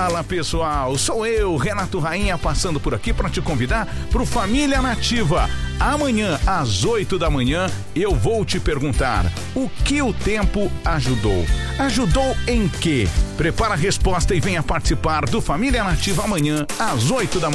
Fala pessoal, sou eu, Renato Rainha, passando por aqui para te convidar para o Família Nativa. Amanhã, às 8 da manhã, eu vou te perguntar: o que o tempo ajudou? Ajudou em quê? Prepara a resposta e venha participar do Família Nativa amanhã, às 8 da manhã.